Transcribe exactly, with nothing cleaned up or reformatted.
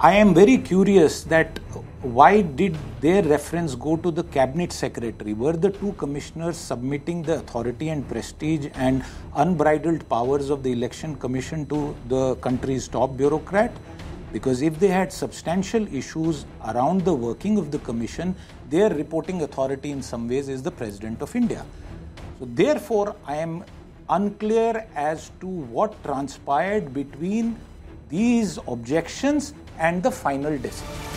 I am very curious that why did their reference go to the cabinet secretary? Were the two commissioners submitting the authority and prestige and unbridled powers of the election commission to the country's top bureaucrat? Because if they had substantial issues around the working of the commission, their reporting authority in some ways is the President of India. So therefore, I am unclear as to what transpired between these objections and the final decision.